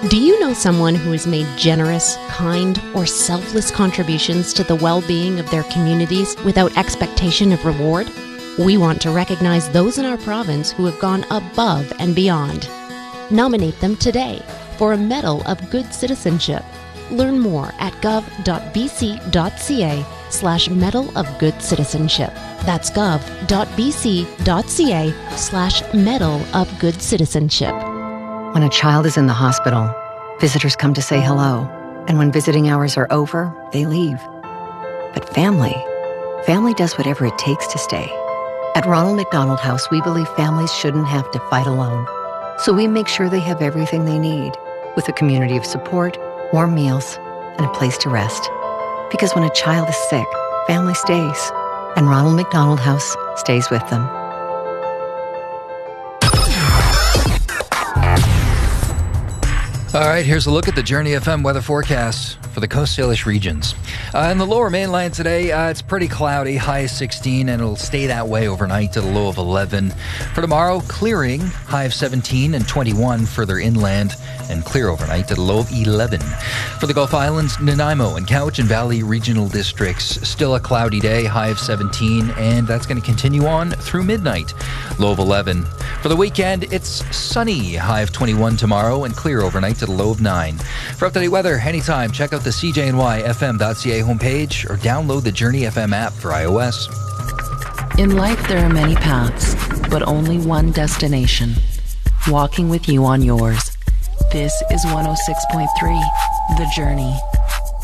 Do you know someone who has made generous, kind, or selfless contributions to the well-being of their communities without expectation of reward? We want to recognize those in our province who have gone above and beyond. Nominate them today for a Medal of Good Citizenship. Learn more at gov.bc.ca/Medal of Good Citizenship. That's gov.bc.ca/Medal of Good Citizenship. When a child is in the hospital, visitors come to say hello. And when visiting hours are over, they leave. But family does whatever it takes to stay. At Ronald McDonald House, we believe families shouldn't have to fight alone. So we make sure they have everything they need, with a community of support, warm meals, and a place to rest. Because when a child is sick, family stays. And Ronald McDonald House stays with them. All right, here's a look at the Journey FM weather forecast for the Coast Salish regions. In the lower mainland today, it's pretty cloudy, high of 16, and it'll stay that way overnight to the low of 11. For tomorrow, clearing, high of 17 and 21 further inland, and clear overnight to the low of 11. For the Gulf Islands, Nanaimo and Cowichan Valley regional districts, still a cloudy day, high of 17, and that's going to continue on through midnight, low of 11. For the weekend, it's sunny, high of 21 tomorrow, and clear overnight to the low of 9. For up-to-date weather, anytime, check out the CJNYFM.ca homepage or download the Journey FM app for iOS. In life, there are many paths, but only one destination. Walking with you on yours. This is 106.3, The Journey.